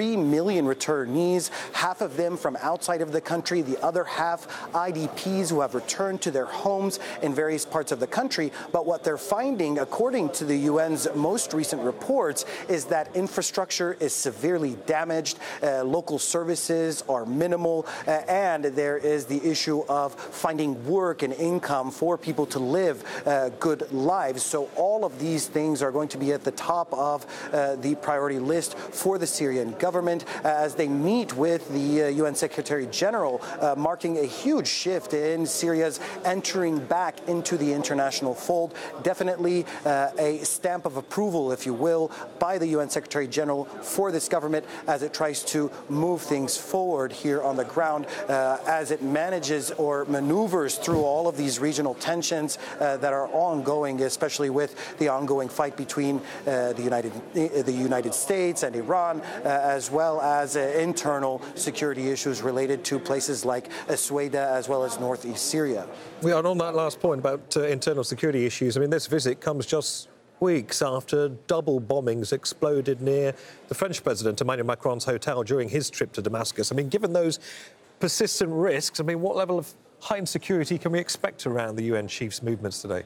3 million returnees, half of them from outside of the country, the other half IDPs who have returned to their homes in various parts of the country. But what they're finding, according to the UN's most recent reports, is that infrastructure is severely damaged, local services are minimal, and there is the issue of finding work and income for people to live good lives. So all of these things are going to be at the top of the priority list for the Syrian government as they meet with the UN Secretary General, marking a huge shift in Syria's entering back into the international fold. Definitely a stamp of approval, if you will, by the UN Secretary General for this government as it tries to move things forward here on the ground, as it manages or maneuvers through all of these regional tensions that are ongoing, especially with the ongoing fight between the United States and Iran, as well as internal security issues related to places like Sueda as well as northeast Syria. We are on that last point about internal security issues. I mean, this visit comes just weeks after double bombings exploded near the French President Emmanuel Macron's hotel during his trip to Damascus. I mean, given those persistent risks, I mean, what level of heightened security can we expect around the UN chief's movements today?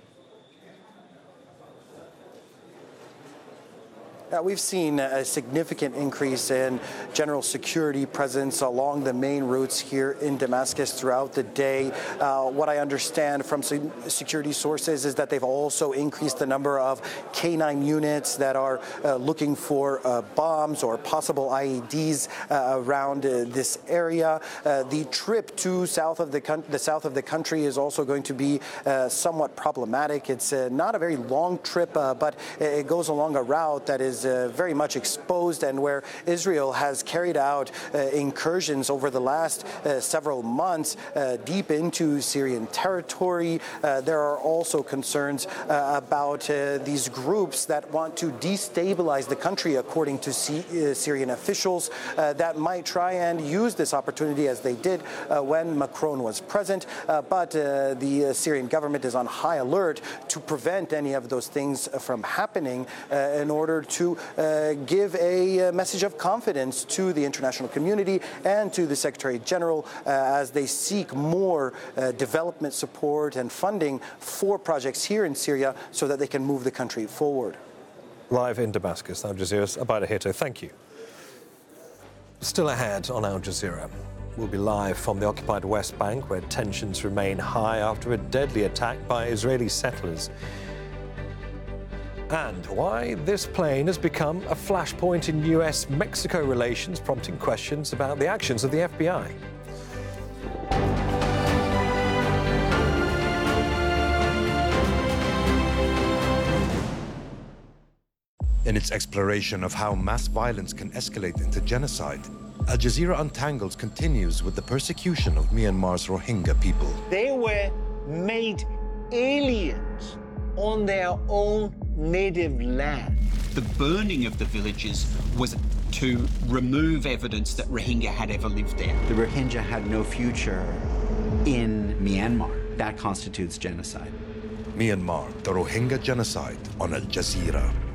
We've seen a significant increase in general security presence along the main routes here in Damascus throughout the day. What I understand from security sources is that they've also increased the number of K9 units that are looking for bombs or possible IEDs around this area. The trip to the south of the country is also going to be somewhat problematic. It's not a very long trip, but it goes along a route that is very much exposed and where Israel has carried out incursions over the last several months deep into Syrian territory. There are also concerns about these groups that want to destabilize the country, according to Syrian officials, that might try and use this opportunity as they did when Macron was present. But the Syrian government is on high alert to prevent any of those things from happening in order to give a message of confidence to the international community and to the Secretary General as they seek more development support and funding for projects here in Syria so that they can move the country forward. Live in Damascus, Al Jazeera's Abida Hito, thank you. Still ahead on Al Jazeera. We'll be live from the occupied West Bank, where tensions remain high after a deadly attack by Israeli settlers. And why this plane has become a flashpoint in US-Mexico relations, prompting questions about the actions of the FBI. In its exploration of how mass violence can escalate into genocide, Al Jazeera Untangles continues with the persecution of Myanmar's Rohingya people. They were made aliens on their own native land. The burning of the villages was to remove evidence that Rohingya had ever lived there. The Rohingya had no future in Myanmar. That constitutes genocide. Myanmar, the Rohingya genocide on Al Jazeera.